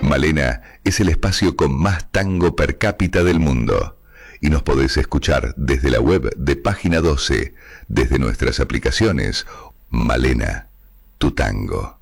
Malena es el espacio con más tango per cápita del mundo. Y nos podés escuchar desde la web de Página 12, desde nuestras aplicaciones. Malena, tu tango.